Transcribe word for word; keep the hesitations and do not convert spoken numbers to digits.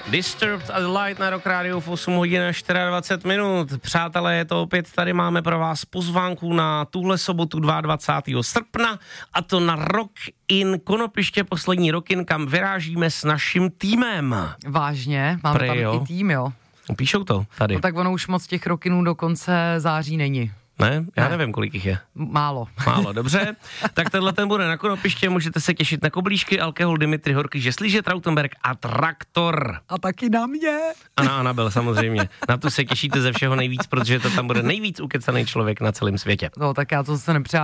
Disturbed a Light na Rock Radio v osm hodin a dvacet čtyři minut. Přátelé, je to opět, tady máme pro vás pozvánku na tuhle sobotu dvacátého druhého srpna, a to na Rock in Konopiště, poslední Rock in, kam vyrážíme s naším týmem. Vážně? Máme Prej, tam jo. i tým, jo? Píšou to tady. No tak ono už moc těch Rockinů do konce září není. Ne? Já Ne. nevím, kolik jich je. Málo. Málo, dobře. Tak tenhle ten bude na Konopiště, můžete se těšit na koblížky, alkohol, Dimitri Horky, Žesliže, Trautenberg a Traktor. A taky na mě. A na Anabel samozřejmě. Na tu se těšíte ze všeho nejvíc, protože to tam bude nejvíc ukecaný člověk na celém světě. No tak já to se nepřijám.